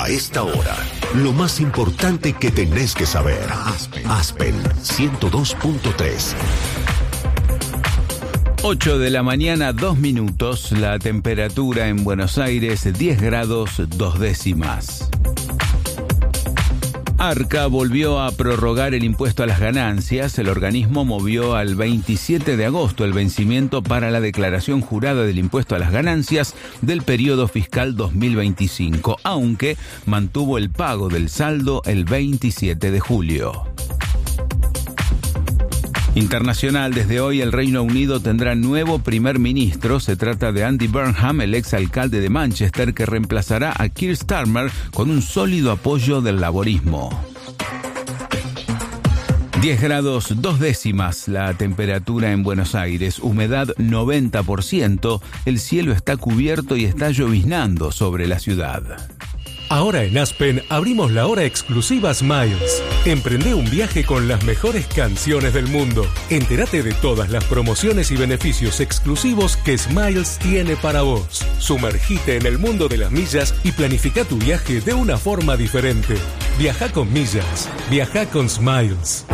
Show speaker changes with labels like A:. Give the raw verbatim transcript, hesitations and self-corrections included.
A: A esta hora, lo más importante que tenés que saber. Aspen, Aspen ciento dos punto tres.
B: ocho de la mañana, dos minutos. La temperatura en Buenos Aires, diez grados, dos décimas. Arca volvió a prorrogar el impuesto a las ganancias. El organismo movió al veintisiete de agosto el vencimiento para la declaración jurada del impuesto a las ganancias del periodo fiscal dos mil veinticinco, aunque mantuvo el pago del saldo el veintisiete de julio. Internacional, desde hoy el Reino Unido tendrá nuevo primer ministro. Se trata de Andy Burnham, el exalcalde de Manchester, que reemplazará a Keir Starmer con un sólido apoyo del laborismo. diez grados, dos décimas la temperatura en Buenos Aires, humedad noventa por ciento, el cielo está cubierto y está lloviznando sobre la ciudad.
C: Ahora en Aspen abrimos la hora exclusiva Smiles. Emprende un viaje con las mejores canciones del mundo. Entérate de todas las promociones y beneficios exclusivos que Smiles tiene para vos. Sumergite en el mundo de las millas y planifica tu viaje de una forma diferente. Viaja con millas. Viaja con Smiles.